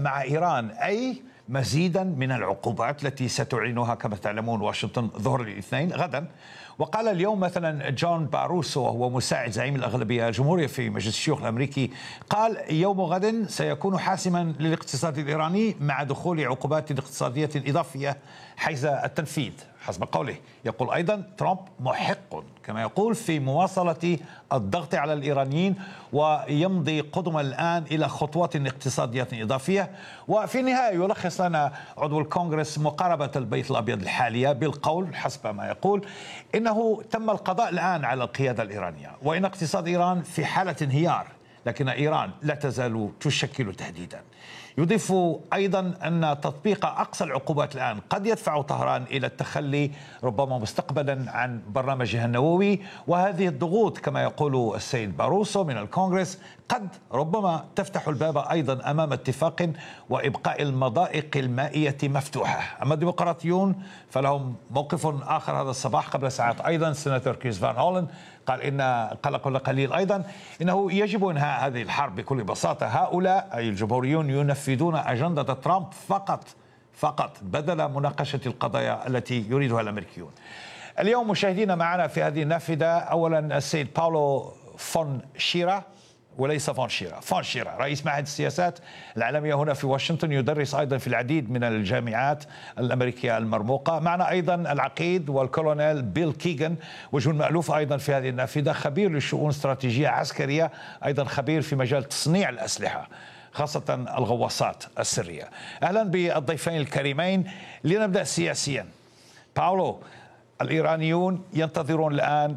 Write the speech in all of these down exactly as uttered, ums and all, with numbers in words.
مع إيران، أي مزيدا من العقوبات التي ستعلنها كما تعلمون واشنطن ظهر الاثنين غدا. وقال اليوم مثلا جون باروسو وهو مساعد زعيم الأغلبية الجمهورية في مجلس الشيوخ الأمريكي، قال يوم غد سيكون حاسما للاقتصاد الإيراني مع دخول عقوبات اقتصادية إضافية حيز التنفيذ حسب قوله. يقول أيضا ترامب محق كما يقول في مواصلة الضغط على الإيرانيين، ويمضي قدما الآن إلى خطوات اقتصادية إضافية. وفي النهاية يلخص لنا عضو الكونغرس مقاربة البيت الأبيض الحالية بالقول حسب ما يقول إنه تم القضاء الآن على القيادة الإيرانية، وإن اقتصاد إيران في حالة انهيار، لكن إيران لا تزال تشكل تهديدا. يضيف أيضا أن تطبيق أقصى العقوبات الآن قد يدفع طهران إلى التخلي ربما مستقبلا عن برنامجها النووي، وهذه الضغوط كما يقول السيد باروسو من الكونغرس قد ربما تفتح الباب أيضا أمام اتفاق وإبقاء المضائق المائية مفتوحة. أما الديمقراطيون فلهم موقف آخر هذا الصباح. قبل ساعات أيضا سيناتور كريس فان هولن قال إن قال قبل قليل أيضا إنه يجب إنهاء هذه الحرب بكل بساطة. هؤلاء أي الجمهوريون ينفذون أجندة ترامب فقط فقط بدل مناقشة القضايا التي يريدها الأمريكيون. اليوم مشاهدينا معنا في هذه النافذة أولا السيد باولو فون شيرا، وليس فون شيرا، فون شيرا رئيس معهد السياسات العالمية هنا في واشنطن، يدرس أيضا في العديد من الجامعات الأمريكية المرموقة. معنا أيضا العقيد والكولونيل بيل كيغان، وجه المألوف أيضا في هذه النافذة، خبير للشؤون الاستراتيجية عسكرية، أيضا خبير في مجال تصنيع الأسلحة خاصة الغواصات السرية. أهلا بالضيفين الكريمين. لنبدأ سياسيا. باولو، الإيرانيون ينتظرون الآن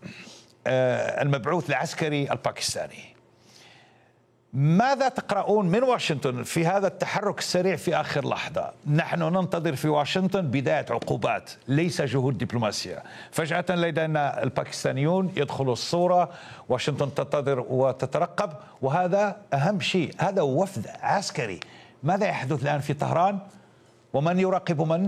المبعوث العسكري الباكستاني. ماذا تقرؤون من واشنطن في هذا التحرك السريع في آخر لحظة؟ نحن ننتظر في واشنطن بداية عقوبات ليس جهود دبلوماسية. فجأة لدينا الباكستانيون يدخلوا الصورة، واشنطن تنتظر وتترقب، وهذا أهم شيء، هذا وفد عسكري. ماذا يحدث الآن في طهران ومن يراقب من؟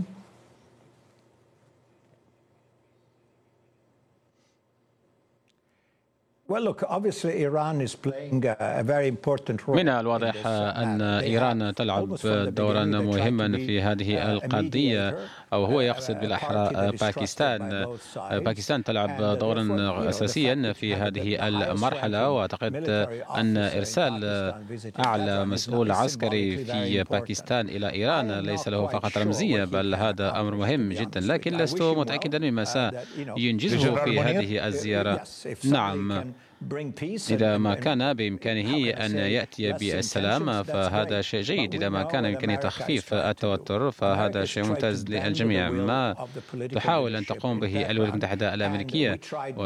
من الواضح أن إيران تلعب دورا مهما في هذه القضية، أو هو يقصد بالأحرى باكستان. باكستان تلعب دورا أساسيا في هذه المرحلة، وأعتقد أن إرسال أعلى مسؤول عسكري في باكستان إلى إيران ليس له فقط رمزية، بل هذا أمر مهم جدا، لكن لست متأكدا مما سينجزه في هذه الزيارة. نعم، إذا ما كان بإمكانه أن يأتي بالسلام فهذا شيء جيد، إذا ما كان بإمكانه تخفيف التوتر فهذا شيء ممتاز للجميع. ما تحاول أن تقوم به الولايات المتحدة الأمريكية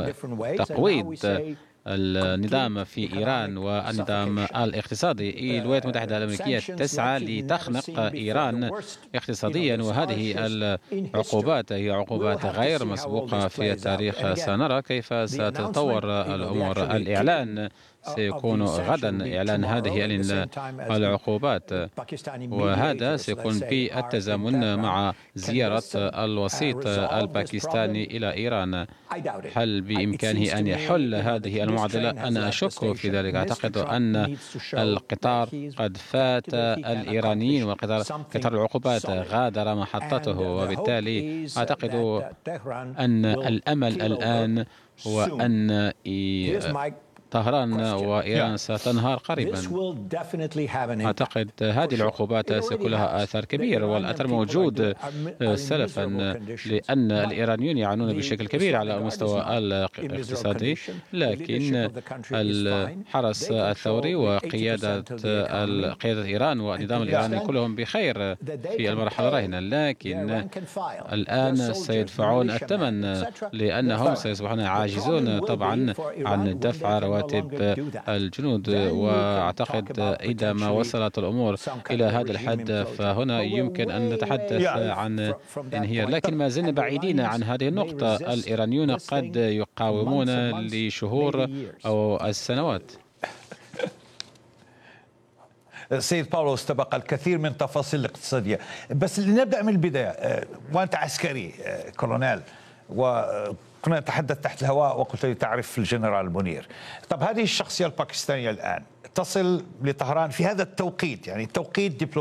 وتقويض النظام في إيران والنظام الاقتصادي. الولايات المتحدة الأمريكية تسعى لتخنق إيران اقتصاديا، وهذه العقوبات هي عقوبات غير مسبوقة في التاريخ. سنرى كيف ستتطور الأمور. الإعلان سيكون غدا، إعلان هذه العقوبات، وهذا سيكون بالتزامن مع زيارة الوسيط الباكستاني إلى إيران. هل بإمكانه أن يحل هذه المعضلة؟ أنا أشك في ذلك. أعتقد أن القطار قد فات الإيرانيين، وقطار قطار العقوبات غادر محطته، وبالتالي أعتقد أن الأمل الآن هو أن طهران وإيران ستنهار قريبا. أعتقد هذه العقوبات سيكون لها آثار كبير، والأثر موجود سلفا، لأن الإيرانيون يعانون بشكل كبير على المستوى الاقتصادي، لكن الحرس الثوري وقيادة قيادة إيران والنظام الإيراني كلهم بخير في المرحلة الراهنة، لكن الآن سيدفعون الثمن لأنهم سيصبحون عاجزون طبعا عن دفع رواتب الجنود. وأعتقد إذا ما وصلت الأمور إلى هذا الحد فهنا يمكن أن نتحدث عن انهيار، لكن ما زلنا بعيدين عن هذه النقطة. الإيرانيون قد يقاومون لشهور أو السنوات. سيد باولو استبق الكثير من التفاصيل الاقتصادية، بس لنبدأ من البداية. وأنت عسكري كولونيل، وكنا نتحدث تحت الهواء وقلت لي تعرف الجنرال منير. طب هذه الشخصية الباكستانية الآن تصل لطهران في هذا التوقيت، يعني توقيت دبلوماسي